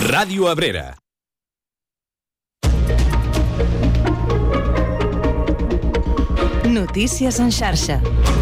Ràdio Abrera. Notícies en xarxa.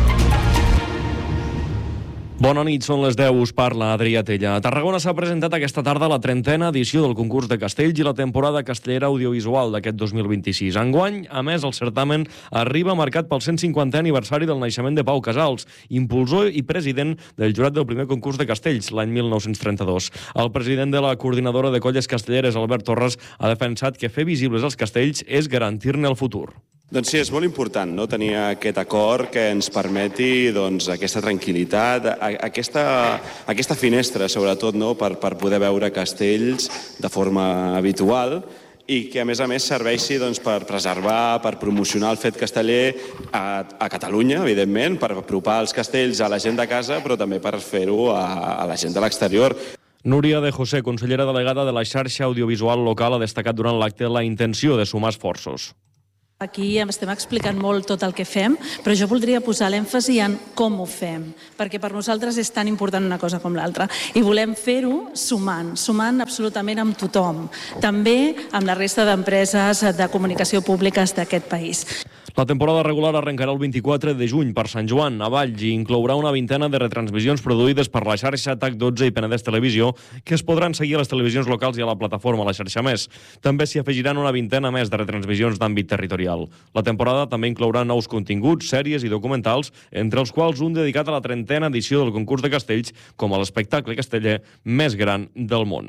Bona nit, són les 10, us parla Adrià Tella. A Tarragona s'ha presentat aquesta tarda la 30a edició del concurs de castells i la temporada castellera audiovisual d'aquest 2026. Enguany, a més, el certamen arriba marcat pel 150è aniversari del naixement de Pau Casals, impulsor i president del jurat del primer concurs de castells, l'any 1932. El president de la coordinadora de colles castelleres, Albert Torres, ha defensat que fer visibles els castells és garantir-ne el futur. Doncs sí, és molt important, no?, tenir aquest acord que ens permeti aquesta tranquil·litat, aquesta finestra, sobretot, no?, per poder veure castells de forma habitual i que, a més, serveixi per preservar, per promocionar el fet casteller a Catalunya, evidentment, per apropar els castells a la gent de casa, però també per fer-ho a la gent de l'exterior. Núria de José, consellera delegada de la xarxa audiovisual local, ha destacat durant l'acte la intenció de sumar esforços. Aquí estem explicant molt tot el que fem, però jo voldria posar l'èmfasi en com ho fem, perquè per nosaltres és tan important una cosa com l'altra. I volem fer-ho sumant absolutament amb tothom, també amb la resta d'empreses de comunicació públiques d'aquest país. La temporada regular arrencarà el 24 de juny per Sant Joan, a Valls, i inclourà una vintena de retransmissions produïdes per la xarxa TAC12 i Penedès Televisió, que es podran seguir a les televisions locals i a la plataforma La Xarxa Més. També s'hi afegiran una vintena més de retransmissions d'àmbit territorial. La temporada també inclourà nous continguts, sèries i documentals, entre els quals un dedicat a la 30a edició del concurs de castells, com a l'espectacle casteller més gran del món.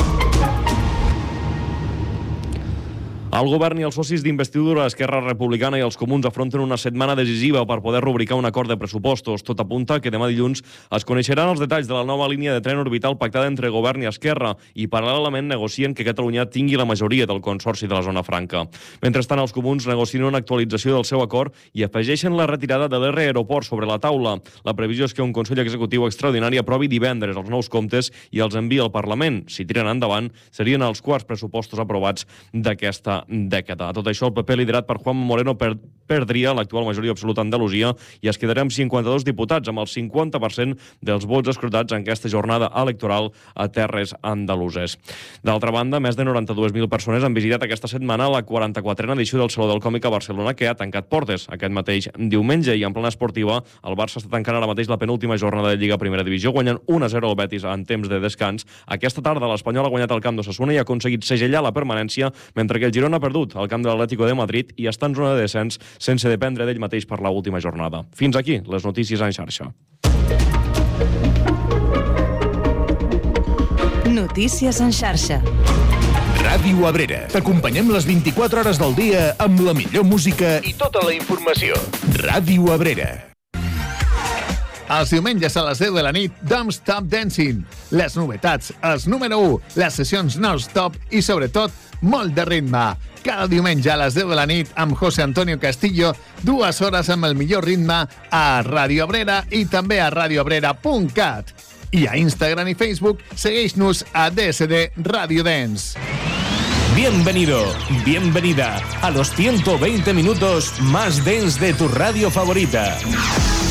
El govern i els socis d'investidura, Esquerra Republicana i els comuns afronten una setmana decisiva per poder rubricar un acord de pressupostos. Tot apunta que demà dilluns es coneixeran els detalls de la nova línia de tren orbital pactada entre govern i Esquerra i paral·lelament negocien que Catalunya tingui la majoria del Consorci de la Zona Franca. Mentrestant, els comuns negocien una actualització del seu acord i afegeixen la retirada de l'R Aeroport sobre la taula. La previsió és que un Consell Executiu extraordinari aprovi divendres els nous comptes i els enviï al Parlament. Si tiren endavant, serien els quarts pressupostos aprovats d'aquesta dècada. Tot això, el PP, liderat per Juan Moreno, perdria l'actual majoria absoluta a Andalusia i es quedarà amb 52 diputats, amb el 50% dels vots escrutats en aquesta jornada electoral a terres andaluses. D'altra banda, més de 92.000 persones han visitat aquesta setmana la 44a edició del Saló del Còmic a Barcelona, que ha tancat portes aquest mateix diumenge, i en plena esportiva el Barça està tancant ara mateix la penúltima jornada de Lliga Primera Divisió, guanyant 1-0 al Betis en temps de descans. Aquesta tarda l'Espanyol ha guanyat el camp d'Osasuna i ha aconseguit segellar la permanència, mentre que el Girona ha perdut al camp de l'Atlético de Madrid i està en zona de descens sense dependre d'ell mateix per l'última jornada. Fins aquí les notícies en xarxa. Notícies en xarxa. Ràdio Abrera. T'acompanyem les 24 hores del dia amb la millor música i tota la informació. Ràdio Abrera. Els diumenges a les 10 de la nit, Don't Stop Dancing. Les novetats, els número 1, les sessions non-stop i, sobretot, molt de ritme. Cada diumenge a les 10 de la nit amb José Antonio Castillo, 2 hores amb el millor ritme a Ràdio Abrera i també a radioabrera.cat. I a Instagram y Facebook, segueix-nos a DSD Radio Dance. Bienvenido, bienvenida a los 120 minutos más dance de tu radio favorita.